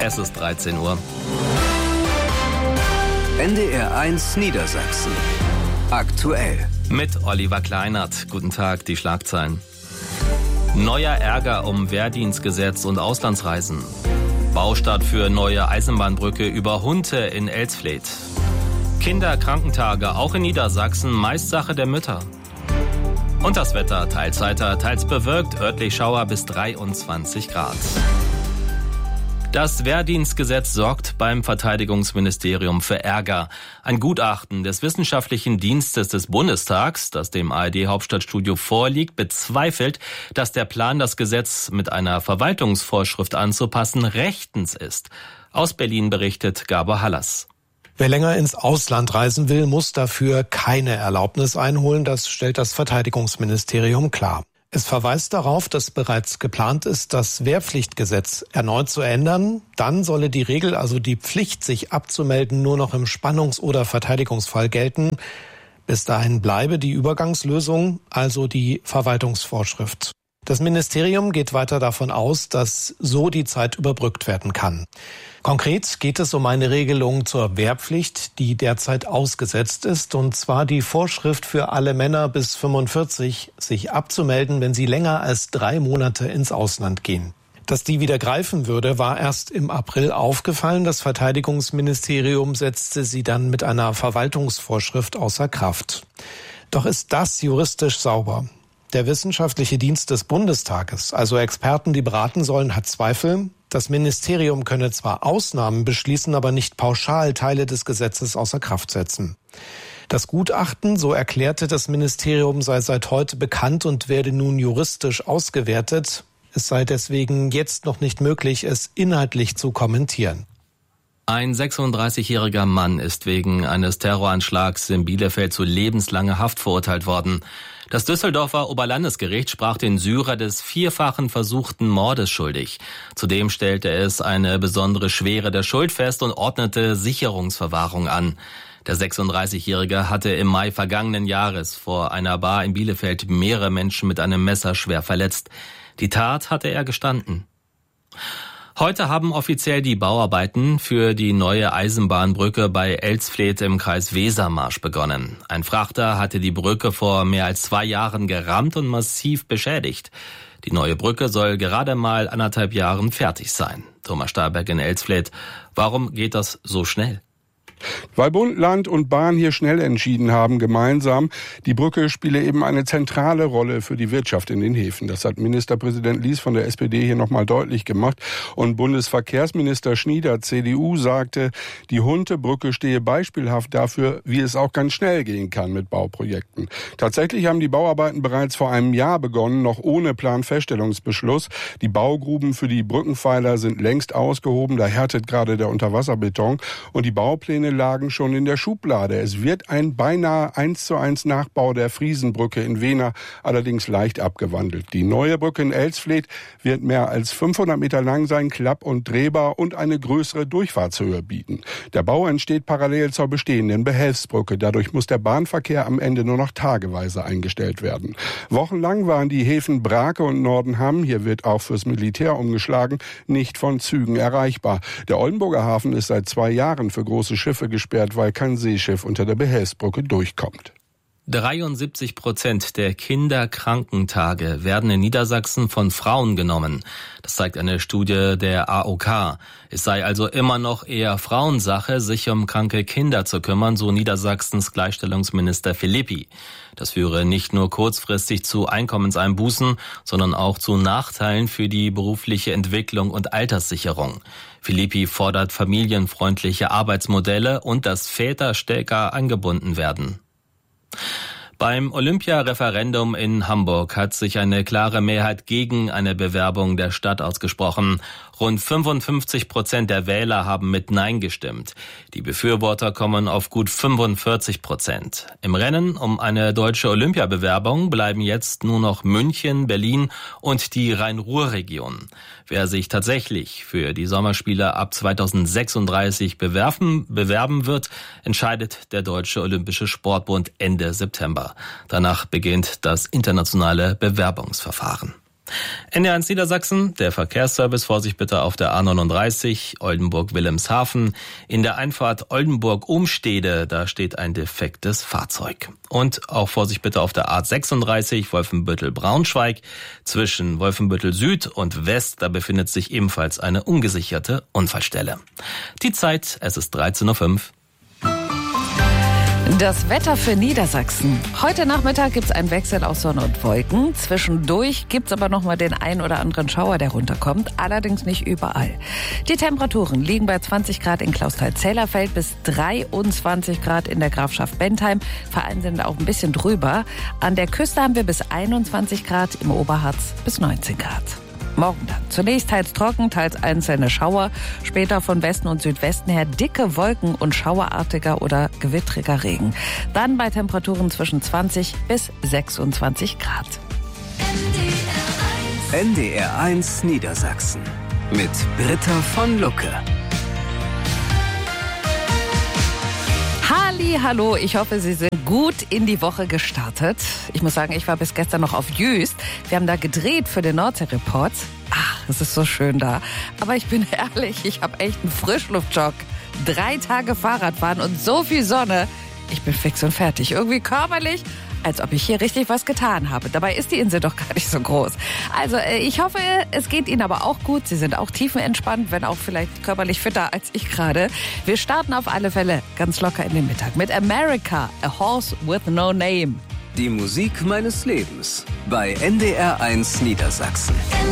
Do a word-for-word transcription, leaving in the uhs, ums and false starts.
Es ist dreizehn Uhr. N D R eins Niedersachsen. Aktuell. Mit Oliver Kleinert. Guten Tag, die Schlagzeilen. Neuer Ärger um Wehrdienstgesetz und Auslandsreisen. Baustart für neue Eisenbahnbrücke über Hunte in Elsfleth. Kinderkrankentage auch in Niedersachsen, meist Sache der Mütter. Und das Wetter, teils heiter, teils bewölkt, örtlich Schauer bis dreiundzwanzig Grad. Das Wehrdienstgesetz sorgt beim Verteidigungsministerium für Ärger. Ein Gutachten des Wissenschaftlichen Dienstes des Bundestags, das dem A R D-Hauptstadtstudio vorliegt, bezweifelt, dass der Plan, das Gesetz mit einer Verwaltungsvorschrift anzupassen, rechtens ist. Aus Berlin berichtet Gabor Hallas. Wer länger ins Ausland reisen will, muss dafür keine Erlaubnis einholen. Das stellt das Verteidigungsministerium klar. Es verweist darauf, dass bereits geplant ist, das Wehrpflichtgesetz erneut zu ändern. Dann solle die Regel, also die Pflicht, sich abzumelden, nur noch im Spannungs- oder Verteidigungsfall gelten. Bis dahin bleibe die Übergangslösung, also die Verwaltungsvorschrift. Das Ministerium geht weiter davon aus, dass so die Zeit überbrückt werden kann. Konkret geht es um eine Regelung zur Wehrpflicht, die derzeit ausgesetzt ist, und zwar die Vorschrift für alle Männer bis fünfundvierzig, sich abzumelden, wenn sie länger als drei Monate ins Ausland gehen. Dass die wieder greifen würde, war erst im April aufgefallen. Das Verteidigungsministerium setzte sie dann mit einer Verwaltungsvorschrift außer Kraft. Doch ist das juristisch sauber? Der Wissenschaftliche Dienst des Bundestages, also Experten, die beraten sollen, hat Zweifel. Das Ministerium könne zwar Ausnahmen beschließen, aber nicht pauschal Teile des Gesetzes außer Kraft setzen. Das Gutachten, so erklärte das Ministerium, sei seit heute bekannt und werde nun juristisch ausgewertet. Es sei deswegen jetzt noch nicht möglich, es inhaltlich zu kommentieren. Ein sechsunddreißigjähriger Mann ist wegen eines Terroranschlags in Bielefeld zu lebenslanger Haft verurteilt worden. Das Düsseldorfer Oberlandesgericht sprach den Syrer des vierfachen versuchten Mordes schuldig. Zudem stellte es eine besondere Schwere der Schuld fest und ordnete Sicherungsverwahrung an. Der sechsunddreißigjährige hatte im Mai vergangenen Jahres vor einer Bar in Bielefeld mehrere Menschen mit einem Messer schwer verletzt. Die Tat hatte er gestanden. Heute haben offiziell die Bauarbeiten für die neue Eisenbahnbrücke bei Elsfleth im Kreis Wesermarsch begonnen. Ein Frachter hatte die Brücke vor mehr als zwei Jahren gerammt und massiv beschädigt. Die neue Brücke soll gerade mal anderthalb Jahren fertig sein. Thomas Stahlberg in Elsfleth. Warum geht das so schnell? Weil Bund, Land und Bahn hier schnell entschieden haben, gemeinsam, die Brücke spiele eben eine zentrale Rolle für die Wirtschaft in den Häfen. Das hat Ministerpräsident Lies von der S P D hier nochmal deutlich gemacht. Und Bundesverkehrsminister Schnieder, C D U, sagte, die Huntebrücke stehe beispielhaft dafür, wie es auch ganz schnell gehen kann mit Bauprojekten. Tatsächlich haben die Bauarbeiten bereits vor einem Jahr begonnen, noch ohne Planfeststellungsbeschluss. Die Baugruben für die Brückenpfeiler sind längst ausgehoben, da härtet gerade der Unterwasserbeton. Und die Baupläne lagen schon in der Schublade. Es wird ein beinahe eins zu eins Nachbau der Friesenbrücke in Wehner, allerdings leicht abgewandelt. Die neue Brücke in Elsfleth wird mehr als fünfhundert Meter lang sein, klapp- und drehbar und eine größere Durchfahrtshöhe bieten. Der Bau entsteht parallel zur bestehenden Behelfsbrücke. Dadurch muss der Bahnverkehr am Ende nur noch tageweise eingestellt werden. Wochenlang waren die Häfen Brake und Nordenham, hier wird auch fürs Militär umgeschlagen, nicht von Zügen erreichbar. Der Oldenburger Hafen ist seit zwei Jahren für große Schiffe gesperrt, weil kein Seeschiff unter der Behelfsbrücke durchkommt. dreiundsiebzig Prozent der Kinderkrankentage werden in Niedersachsen von Frauen genommen. Das zeigt eine Studie der A O K. Es sei also immer noch eher Frauensache, sich um kranke Kinder zu kümmern, so Niedersachsens Gleichstellungsminister Philippi. Das führe nicht nur kurzfristig zu Einkommenseinbußen, sondern auch zu Nachteilen für die berufliche Entwicklung und Alterssicherung. Philippi fordert familienfreundliche Arbeitsmodelle und dass Väter stärker eingebunden werden. Beim Olympia-Referendum in Hamburg hat sich eine klare Mehrheit gegen eine Bewerbung der Stadt ausgesprochen. Rund fünfundfünfzig Prozent der Wähler haben mit Nein gestimmt. Die Befürworter kommen auf gut fünfundvierzig Prozent. Im Rennen um eine deutsche Olympiabewerbung bleiben jetzt nur noch München, Berlin und die Rhein-Ruhr-Region. Wer sich tatsächlich für die Sommerspiele ab zweitausendsechsunddreißig bewerben, bewerben wird, entscheidet der Deutsche Olympische Sportbund Ende September. Danach beginnt das internationale Bewerbungsverfahren. N D R eins Niedersachsen, der Verkehrsservice, Vorsicht bitte auf der A neununddreißig, Oldenburg-Wilhelmshaven. In der Einfahrt Oldenburg-Umstede, da steht ein defektes Fahrzeug. Und auch Vorsicht bitte auf der A sechsunddreißig, Wolfenbüttel-Braunschweig. Zwischen Wolfenbüttel Süd und West, da befindet sich ebenfalls eine ungesicherte Unfallstelle. Die Zeit, es ist dreizehn Uhr fünf. Das Wetter für Niedersachsen. Heute Nachmittag gibt's einen Wechsel aus Sonne und Wolken. Zwischendurch gibt's aber noch mal den einen oder anderen Schauer, der runterkommt. Allerdings nicht überall. Die Temperaturen liegen bei zwanzig Grad in Clausthal-Zellerfeld bis dreiundzwanzig Grad in der Grafschaft Bentheim. Vereinzelt auch ein bisschen drüber. An der Küste haben wir bis einundzwanzig Grad, im Oberharz bis neunzehn Grad. Morgen dann. Zunächst teils trocken, teils einzelne Schauer. Später von Westen und Südwesten her dicke Wolken und schauerartiger oder gewittriger Regen. Dann bei Temperaturen zwischen zwanzig bis sechsundzwanzig Grad. N D R eins Niedersachsen mit Britta von Lucke. Halli, hallo, ich hoffe, Sie sind gut in die Woche gestartet. Ich muss sagen, ich war bis gestern noch auf Jüst. Wir haben da gedreht für den Nordsee-Report. Ach, es ist so schön da. Aber ich bin ehrlich, ich habe echt einen Frischluftjog. Drei Tage Fahrradfahren und so viel Sonne. Ich bin fix und fertig. Irgendwie körperlich, als ob ich hier richtig was getan habe. Dabei ist die Insel doch gar nicht so groß. Also ich hoffe, es geht Ihnen aber auch gut. Sie sind auch tiefenentspannt, wenn auch vielleicht körperlich fitter als ich gerade. Wir starten auf alle Fälle ganz locker in den Mittag mit America, A Horse with No Name. Die Musik meines Lebens bei N D R eins Niedersachsen.